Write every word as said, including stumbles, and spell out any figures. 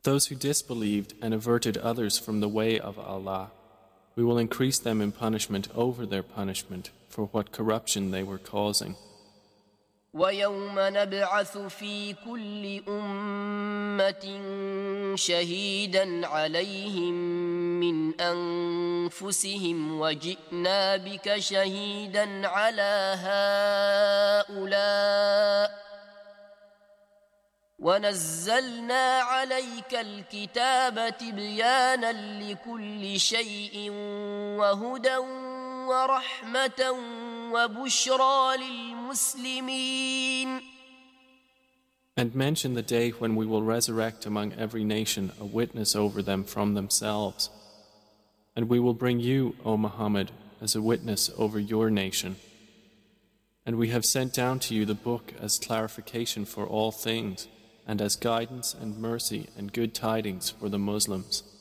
those who disbelieved and averted others from the way of Allah, we will increase them in punishment over their punishment for what corruption they were causing. وَيَوْمَ نَبْعَثُ فِي كُلِّ أُمَّةٍ شَهِيدًا عَلَيْهِمْ مِنْ أَنفُسِهِمْ وَجِئْنَا بِكَ شَهِيدًا عَلَى هَؤُلَاءِ وَنَزَّلْنَا عَلَيْكَ الْكِتَابَ تِبْيَانًا لِكُلِّ شَيْءٍ وَهُدًى وَرَحْمَةً وَبُشْرَى لِلْمُسْلِمِينَ. And mention the day when we will resurrect among every nation a witness over them from themselves. And we will bring you, O Muhammad, as a witness over your nation. And we have sent down to you the book as clarification for all things, and as guidance and mercy and good tidings for the Muslims.